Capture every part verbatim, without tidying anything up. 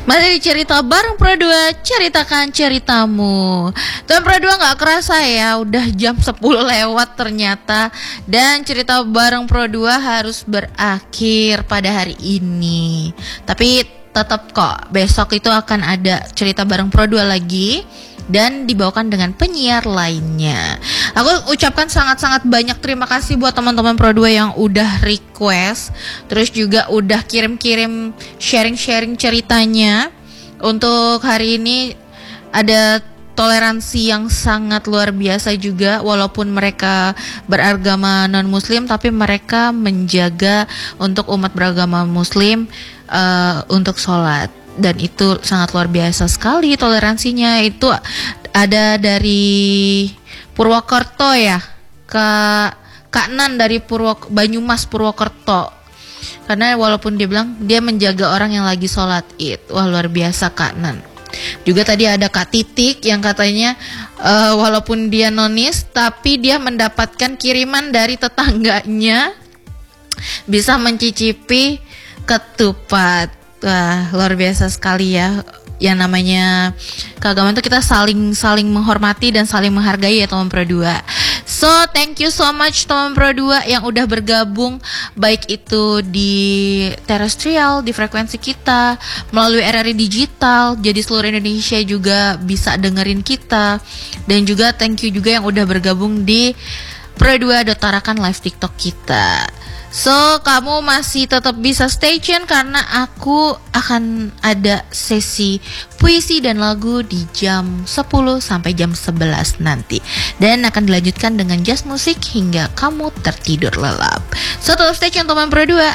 Masih di cerita bareng Pro dua, ceritakan ceritamu. Tuan Pro dua gak kerasa ya, udah jam sepuluh lewat ternyata. Dan cerita bareng Pro dua harus berakhir pada hari ini. Tapi tetap kok, besok itu akan ada cerita bareng Pro dua lagi dan dibawakan dengan penyiar lainnya. Aku ucapkan sangat-sangat banyak terima kasih buat teman-teman Pro dua yang udah request, terus juga udah kirim-kirim sharing-sharing ceritanya. Untuk hari ini ada toleransi yang sangat luar biasa juga, walaupun mereka beragama non-muslim tapi mereka menjaga untuk umat beragama muslim uh, untuk sholat. Dan itu sangat luar biasa sekali toleransinya. Itu ada dari Purwokerto ya, Kak Kak Nan dari Purwok Banyumas Purwokerto. Karena walaupun dia bilang dia menjaga orang yang lagi sholat Id. Wah, luar biasa Kak Nan. Juga tadi ada Kak Titik yang katanya uh, walaupun dia nonis tapi dia mendapatkan kiriman dari tetangganya bisa mencicipi ketupat. Wah, luar biasa sekali ya. Yang namanya keagamaan itu kita saling saling menghormati dan saling menghargai ya teman Pro dua. So thank you so much teman Pro dua yang udah bergabung, baik itu di terestrial, di frekuensi kita, melalui R R I digital, jadi seluruh Indonesia juga bisa dengerin kita. Dan juga thank you juga yang udah bergabung di Pro dua Tarakan live TikTok kita. So, kamu masih tetap bisa stay tune karena aku akan ada sesi puisi dan lagu di jam sepuluh sampai jam sebelas nanti. Dan akan dilanjutkan dengan jazz musik hingga kamu tertidur lelap. So, tetap stay tune teman Pro dua.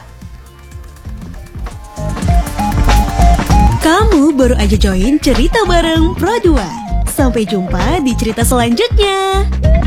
Kamu baru aja join cerita bareng Pro dua. Sampai jumpa di cerita selanjutnya.